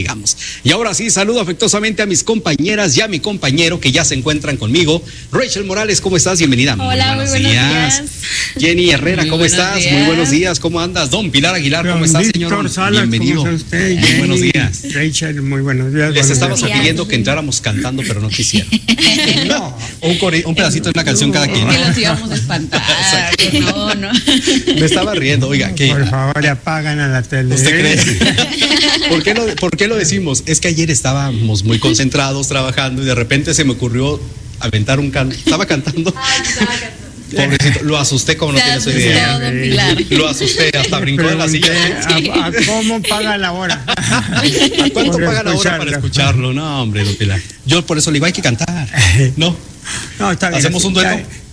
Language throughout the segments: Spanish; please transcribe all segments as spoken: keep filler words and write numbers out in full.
digamos. Y ahora sí, saludo afectuosamente a mis compañeras y a mi compañero que ya se encuentran conmigo. Rachel Morales, ¿cómo estás? Bienvenida. Hola, muy buenos, muy buenos días. días. Jenny Herrera, muy ¿cómo estás? Días. Muy buenos días, ¿cómo andas? Don Pilar Aguilar, ¿cómo Don estás, Víctor señor? Salas, Bienvenido. ¿cómo está usted? Muy buenos días. Rachel, muy buenos días. Les buenos estábamos días. pidiendo que entráramos cantando, pero no quisieron. No. Un, core, un pedacito de una canción No. cada quien. Que los íbamos a espantar. No, no. Me estaba riendo, oiga, ¿qué? Por favor, apagan a la tele. ¿Usted cree? ¿Por qué, lo, ¿Por qué lo decimos? Es que ayer estábamos muy concentrados trabajando y de repente se me ocurrió aventar un canto. Estaba cantando. Ah, estaba cantando. Pobrecito, lo asusté como no Se tienes asustó, idea. don Pilar. Lo asusté, hasta brincó de la silla. ¿A, a cómo paga la hora? ¿A cuánto Por pagan ahora para escucharlo? No, hombre, don Pilar. Yo por eso le digo, hay que cantar. ¿No? No, está bien. ¿Hacemos un duelo?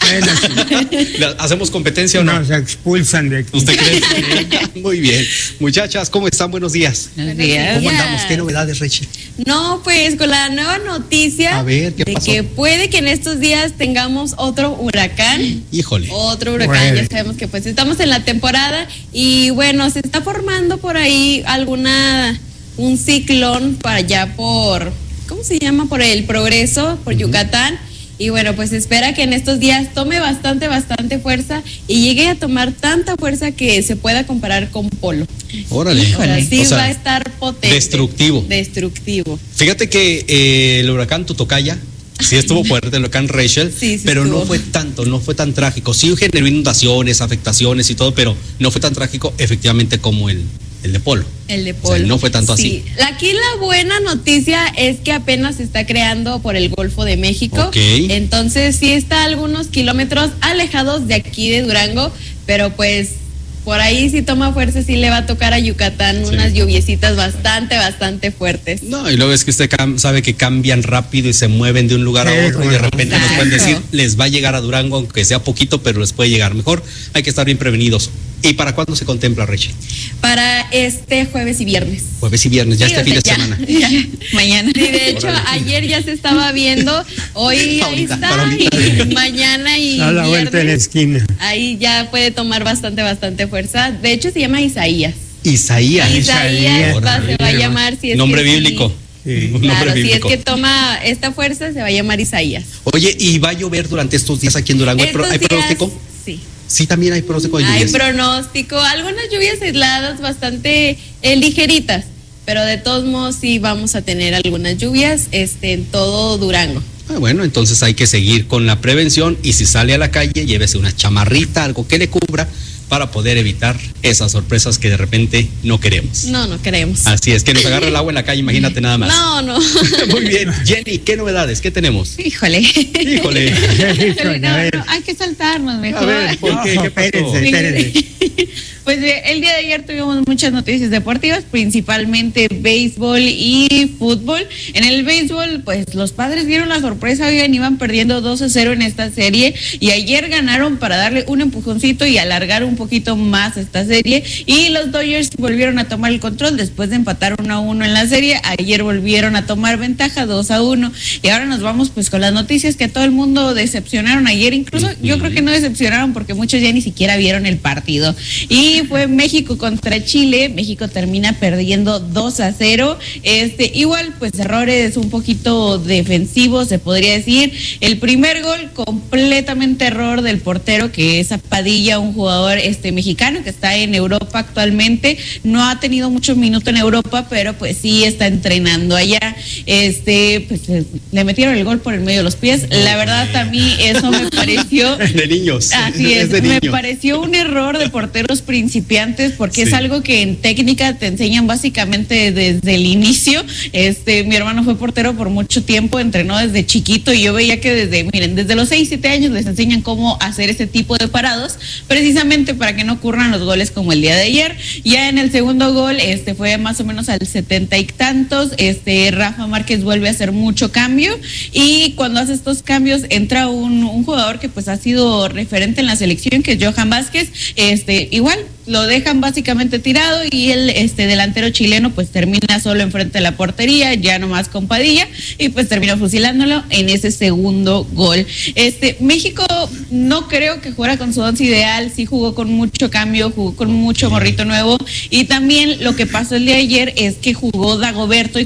Está, ¿Hacemos competencia o no? Nos expulsan de aquí. ¿Usted cree? Muy bien. Muchachas, ¿cómo están? Buenos días. Buenos días. ¿Cómo andamos? ¿Qué novedades, Rachel? No, pues con la nueva noticia A ver, ¿qué de pasó? que puede que en estos días tengamos otro huracán. Híjole. Otro huracán, Bueno. ya sabemos que pues estamos en la temporada y bueno, se está formando por ahí alguna, un ciclón para allá por, ¿cómo se llama? Por el Progreso, por uh-huh. Yucatán. Y bueno, pues espera que en estos días tome bastante, bastante fuerza y llegue a tomar tanta fuerza que se pueda comparar con Polo. Órale. Híjole, sí O sea, va a estar potente. destructivo. Destructivo. Fíjate que eh, el huracán Tutocaya sí estuvo fuerte, el huracán Rachel, sí, sí pero estuvo. no fue tanto, no fue tan trágico. Sí generó inundaciones, afectaciones y todo, pero no fue tan trágico efectivamente como el, el de Polo. El de Polo. O sea, no fue tanto sí. así. Aquí la buena noticia es que apenas se está creando por el Golfo de México. Okay. Entonces sí está a algunos kilómetros alejados de aquí de Durango, pero pues por ahí si toma fuerza sí le va a tocar a Yucatán sí. unas lluviecitas bastante, bastante fuertes. No, y luego es que usted cam- sabe que cambian rápido y se mueven de un lugar a otro y de repente Exacto. nos pueden decir, les va a llegar a Durango, aunque sea poquito, pero les puede llegar. Mejor hay que estar bien prevenidos. ¿Y para cuándo se contempla, Rachel? Para este jueves y viernes. Jueves y viernes, ya sí, este fin de ya, semana. Ya, mañana. Sí, de hecho, Órale. ayer ya se estaba viendo, hoy ahorita, ahí está, y mañana y a la viernes, vuelta de la esquina. Ahí ya puede tomar bastante, bastante fuerza. De hecho, se llama Isaías. Isaías. Isaías va, se va a llamar. Si es nombre que bíblico. Sí. Un Claro, nombre si bíblico. es que toma esta fuerza, se va a llamar Isaías. Oye, ¿y va a llover durante estos días aquí en Durango? ¿Hay, pro- ¿hay días, pronóstico? Sí. Sí, también hay pronóstico de lluvias. Hay pronóstico, algunas lluvias aisladas bastante eh, ligeritas, pero de todos modos sí vamos a tener algunas lluvias este, en todo Durango. Ah, bueno, entonces hay que seguir con la prevención y si sale a la calle, llévese una chamarrita, algo que le cubra para poder evitar esas sorpresas que de repente no queremos. No, no queremos. Así es, que nos agarre el agua en la calle, imagínate nada más. No, no. Muy bien, Jenny, ¿qué novedades? ¿Qué tenemos? Híjole. Híjole. Híjole, no, a ver. no, hay que saltarnos mejor. A ver, ¿por qué? No, ¿Qué pasó? espérense, espérense. Pues eh, el día de ayer tuvimos muchas noticias deportivas, principalmente béisbol y fútbol. En el béisbol, pues los Padres dieron la sorpresa, oigan, iban perdiendo dos a cero en esta serie y ayer ganaron para darle un empujoncito y alargar un poquito más esta serie y los Dodgers volvieron a tomar el control después de empatar uno a uno en la serie. Ayer volvieron a tomar ventaja dos a uno y ahora nos vamos pues con las noticias que a todo el mundo decepcionaron ayer, incluso uh-huh. yo creo que no decepcionaron porque muchos ya ni siquiera vieron el partido y fue México contra Chile. México termina perdiendo dos a cero. Este, igual, pues errores un poquito defensivos, se podría decir. El primer gol, completamente error del portero, que es Padilla, un jugador este mexicano que está en Europa actualmente. No ha tenido muchos minutos en Europa, pero pues sí está entrenando allá. Este, pues le metieron el gol por el medio de los pies. La verdad, a mí eso me pareció. De niños. Así es, es de me niños. pareció un error de porteros principiantes porque Sí. es algo que en técnica te enseñan básicamente desde el inicio. Este, mi hermano fue portero por mucho tiempo, entrenó desde chiquito y yo veía que desde, miren, desde los seis, siete años les enseñan cómo hacer ese tipo de parados, precisamente para que no ocurran los goles como el día de ayer. Ya en el segundo gol, este, fue más o menos al setenta y tantos, este, Rafa Márquez vuelve a hacer mucho cambio y cuando hace estos cambios entra un, un jugador que pues ha sido referente en la selección, que es Johan Vázquez, este, igual lo dejan básicamente tirado y el este delantero chileno pues termina solo enfrente de la portería, ya nomás con Padilla, y pues terminó fusilándolo en ese segundo gol. Este México no creo que jugara con su once ideal, sí jugó con mucho cambio, jugó con mucho morrito nuevo, y también lo que pasó el día de ayer es que jugó Dagoberto y